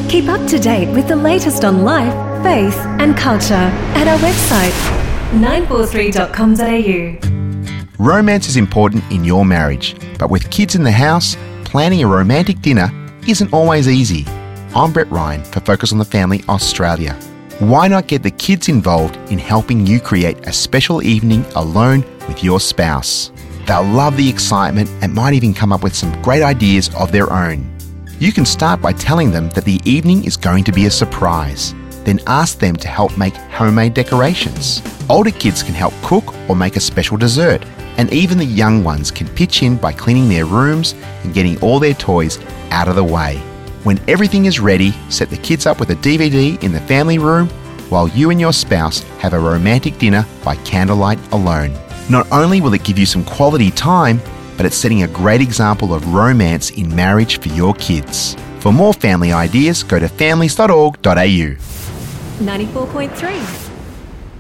Keep up to date with the latest on life, faith and culture at our website 943.com.au. Romance is important in your marriage, but with kids in the house, planning a romantic dinner isn't always easy. I'm Brett Ryan for Focus on the Family Australia. Why not get the kids involved in helping you create a special evening alone with your spouse? They'll love the excitement and might even come up with some great ideas of their own. You can start by telling them that the evening is going to be a surprise. Then ask them to help make homemade decorations. Older kids can help cook or make a special dessert. And even the young ones can pitch in by cleaning their rooms and getting all their toys out of the way. When everything is ready, set the kids up with a DVD in the family room while you and your spouse have a romantic dinner by candlelight alone. Not only will it give you some quality time, but it's setting a great example of romance in marriage for your kids. For more family ideas, go to families.org.au. 94.3